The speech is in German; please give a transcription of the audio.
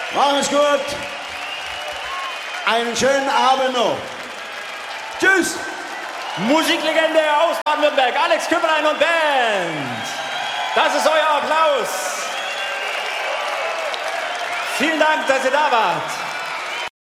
Machen es gut. Einen schönen Abend noch. Tschüss. Musiklegende aus Baden-Württemberg, Alex Küpperlein und Band. Das ist euer Applaus. Vielen Dank, dass ihr da wart.